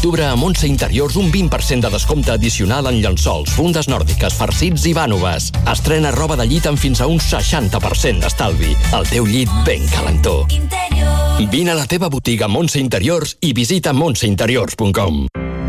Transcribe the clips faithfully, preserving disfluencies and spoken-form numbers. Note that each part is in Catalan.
d'octubre a Montse Interiors un vint per cent de descompte addicional en llençols, fundes nòrdiques, farcits i vànoves. Estrena roba de llit amb fins a un seixanta per cent d'estalvi. El teu llit ben calentó. Vine a la teva botiga Montse Interiors i visita montse interiors punt com.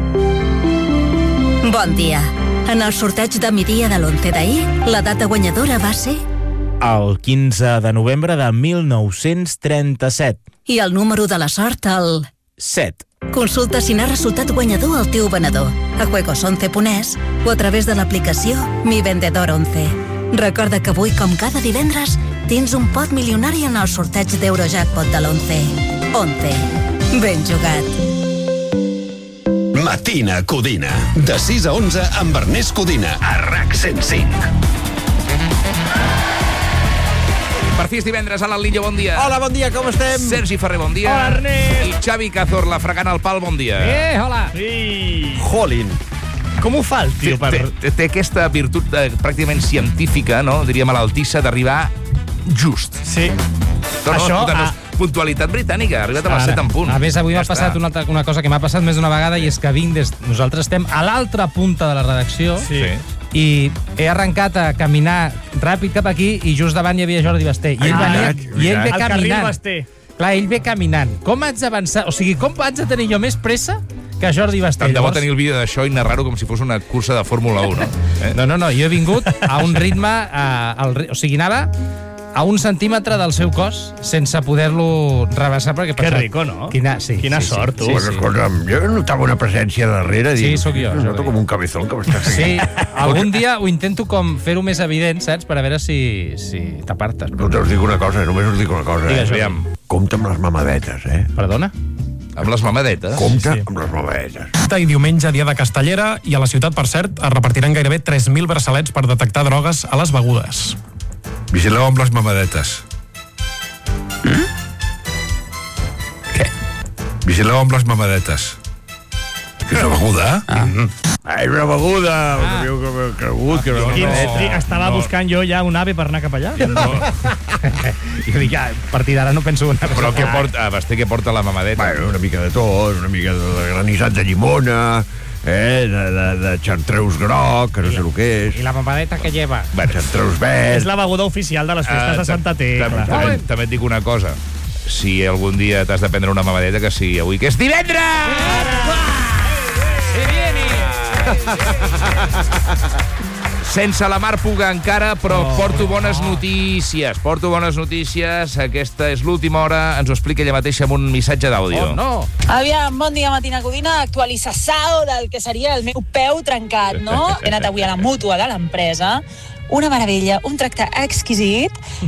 Bon dia. En el sorteig de migdia de l'onze d'ahir, la data guanyadora va ser... El quinze de novembre de mil nou-cents trenta-set. I el número de la sort, el... set. Consulta si n'ha resultat guanyador el teu venedor a juegos once punt es o a través de l'aplicació Mi Vendedor once. Recorda que avui, com cada divendres, tens un pot milionari en el sorteig d'Eurojackpot de l'onze. once. Ben jugat. Matina Codina. De sis a onze amb Ernest Codina. A RAC cent cinc. Per fi és divendres, Alan Lillo, bon dia. Hola, bon dia, com estem? Sergi Ferrer, bon dia. Hola, Ernest. I Xavi Cazorla, fregant el pal, bon dia. Eh, hola. Sí. Jolín. Com ho fa el tio? Per... Té, té, té aquesta virtut de, pràcticament científica, no? Diria malaltissa, d'arribar just. Sí. No, Això... no, no, puntualitat britànica, ha arribat a les set en punt. A més, avui ja m'ha passat una, altra, una cosa que m'ha passat més d'una vegada, i és que vinc des... Nosaltres estem a l'altra punta de la redacció, Sí. i he arrencat a caminar ràpid cap aquí, i just davant hi havia Jordi Basté. I ell, Ah, venia, i ell ve el carril caminant. Basté. Clar, ell ve caminant. Com haig d'avançar? O sigui, com haig de tenir jo més pressa que Jordi Basté? Tant de bo tenir el vídeo d'això i narrar-ho com si fos una cursa de Fórmula u, no? Eh? No, no, no, jo he vingut a un ritme... A, al, o sigui, anava a un centímetre del seu cos sense poder-lo rebassar, perquè... Que rico, no? Quina, sí, Quina sí, sort, sí, tu. Sí, Pues, sí. escolta'm, jo notava una presència darrere. Sí, dic, sóc jo, Noto Jordi. com un cabezón que m'està Sí, fent. algun dia ho intento com fer-ho més evident, saps? Per a veure si, si t'apartes. No us dic una cosa, només us dic una cosa. Digues, eh? aviam. Compte amb les mamadetes, eh? Perdona? Amb les mamadetes. Compte amb les mamadetes. I diumenge, dia de Castellera, i a la ciutat, per cert, es repartiran gairebé tres mil braçalets per detectar drogues a les begudes. Vigileu amb les mamadetes. Mm? Què? Vigileu amb les mamadetes. Que és una beguda? Ah. Ah, és una beguda! Ah. Que m'he cregut, que era una Quin, beguda. sí, estava no. buscant jo ja un ave per anar cap allà. No. Jo dic, ja, a partir d'ara no penso una Però cosa. què porta? Ah, Basté, què porta la mamadeta? Bueno, una mica de tot, una mica de granissat de llimona, eh, de, de, de xartreus groc, que no sé el que és. I la mamadeta que lleva? Bueno, Xartreus És verd. la beguda oficial de les festes de Santa Tecla. També, també et dic una cosa. Si algun dia t'has de prendre una mamadeta, que sigui avui, que és divendres! Sense la Mar Puga encara, però oh, porto bones oh. notícies. Porto bones notícies. Aquesta és l'última hora. Ens ho explica ella mateixa amb un missatge d'àudio. Oh, no! Aviam, bon dia, Matina Codina. Actualització del que seria el meu peu trencat, no? He anat avui a la mútua de l'empresa. Una meravella, un tracte exquisit,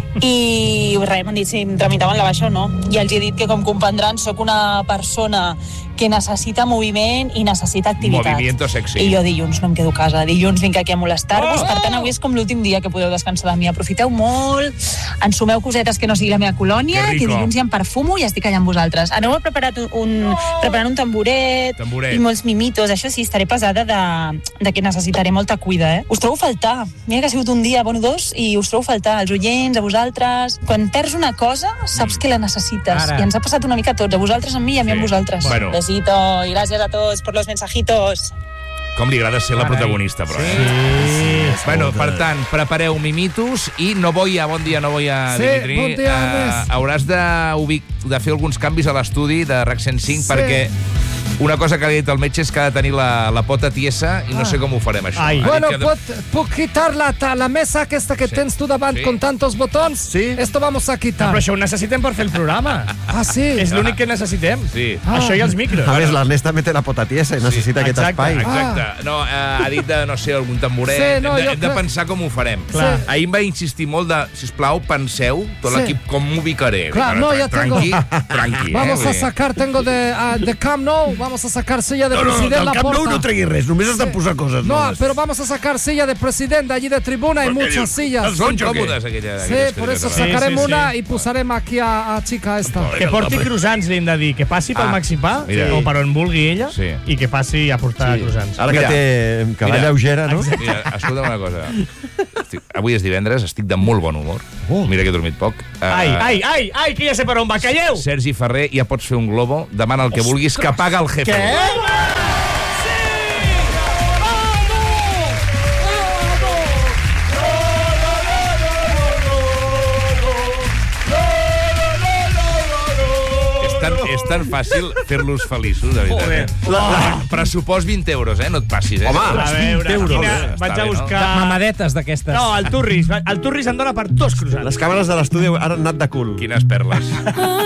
i res, m'han dit si em tramitaven la baixa o no. I els he dit que, com comprendran, sóc una persona que necessita moviment i necessita activitat. Movimiento sexy. I jo dilluns no em quedo a casa. Dilluns vinc aquí a molestar-vos. Per tant, avui és com l'últim dia que podeu descansar de mi. Aprofiteu molt, ensumeu cosetes que no sigui la meva colònia, Que que rico. dilluns ja em perfumo i estic allà amb vosaltres. Aneu a preparar un, preparant un tamboret, Tamboret. i molts mimitos. Això sí, estaré pesada de, de que necessitaré molta cuida, eh? Us trobo a faltar. Mira que ha sigut un dia, bueno, dos, i us trobo a faltar. Els oients, a vosaltres. Quan perds una cosa, saps que la necessites. Ara. I ens ha passat una mica a tots, a vosaltres amb mi i a mi Sí. amb vosaltres. Bueno. Besito, y gracias a todos por los mensajitos. Com li agrada ser la protagonista, però, eh? Sí. Bueno, per tant, prepareu mimitos i no voy a, bon dia, no voy a, Sí, Dimitri. bon dia, Ernest. hauràs de, ubic, de fer alguns canvis a l'estudi de RAC cent cinc, Sí. perquè una cosa que li ha dit el metge és que ha de tenir la, la pota tiesa i no sé com ho farem, això. Ai. Ha dit Bueno, que de- pot, puc quitar la, ta- la mesa aquesta que Sí. tens tu davant Sí. con tantos botons? Sí. Esto vamos a quitar. Però això ho necessitem per fer el programa. Ah, sí? És l'únic que necessitem. Sí. Ah. Això i els micros. A més, l'Ernest també té la pota tiesa i necessita aquest exacte, espai. Exacte. No, eh, ha dit de, no sé, algun tamboret. Sí, no, hem, de, jo hem de crec- pensar com ho farem. Clar. Ahir em va insistir molt de, sisplau, penseu, tot Sí. l'equip, com m'ubicaré. Clar, Bueno, no, ja tranqui, tranqui. Vamos eh, a sacar, tengo de, uh, de Camp Nou, vamos a sacar silla de No, no, president del la Camp Nou porta. no treguis res, només has de posar coses No, noves. pero vamos a sacar silla de presidente allí de tribuna y ¿Por qué muchas dius? sillas. Són Concho, còmodes, aquella, Sí, aquelles por eso cadires. Sí, sacaremos sí, sí. una y posarem aquí a, a chica esta. Que porti croissants, li hem de dir. Que passi pel Ah, Maxipà, mira. o per on vulgui ella, Sí. i que passi a portar Sí. croissants. Ara que Mira. té que va Mira. lleugera, no? Mira, escolta'm una cosa. Estic, avui és divendres, estic de molt bon humor. Oh. Mira que he dormit poc. Ai, Eh, ai, ai, ai, que ja sé per on va. Calleu! Sergi Ferrer, ja pots fer un globo, demana el que vulguis, que paga el jefe. Què? tan fàcil fer-los feliços, de veritat. Eh? La- Pressupost vint euros, eh? No et passis, eh? Home, a veure, euros. quina, Està vaig bé, a no? buscar... Mamadetes d'aquestes. No, el Turris. El Turris em dona per dos croissants. Les càmeres de l'estudi han anat de cul. Quines perles.